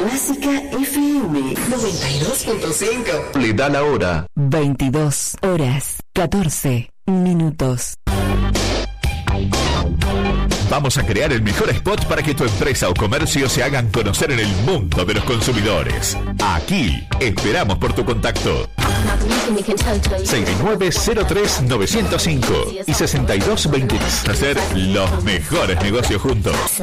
Clásica FM 92.5. Le da la hora. 22 horas 14 minutos. Vamos a crear el mejor spot para que tu empresa o comercio se hagan conocer en el mundo de los consumidores. Aquí esperamos por tu contacto. 6903-905 y 6223. Hacer los mejores negocios juntos.